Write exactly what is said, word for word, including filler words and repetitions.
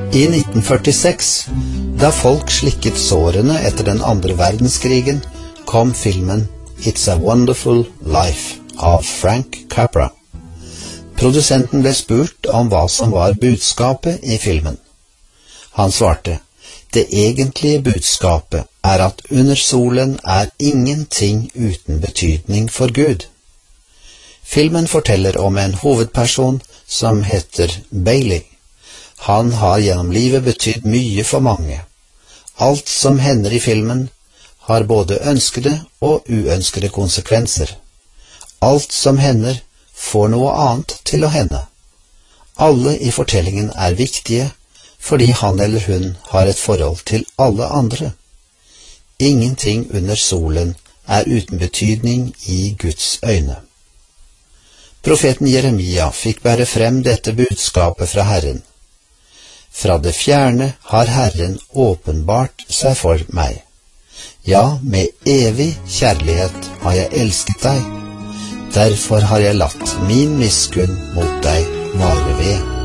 I nitten førtiseks, da folk slikket sårene etter den andre verdenskrigen, kom filmen It's a Wonderful Life av Frank Capra. Produsenten ble spurt om hva som var budskapet i filmen. Han svarte, det egentlige budskapet er at under solen er ingenting uten betydning for Gud. Filmen forteller om en hovedperson som heter Bailey. Han har gjennom livet betydd mye for mange. Alt som hender i filmen har både ønskede og uønskede konsekvenser. Alt som hender får noe annet til å hende. Alle i fortellingen er viktige, fordi han eller hun har et forhold til alle andre. Ingenting under solen er uten betydning i Guds øyne. Profeten Jeremia fikk bære frem dette budskapet fra Herren. Fra det fjerne har Herren åpenbart seg for meg. Ja, med evig kjærlighet har jeg elsket deg. Derfor har jeg latt min miskunn mot deg vare ved.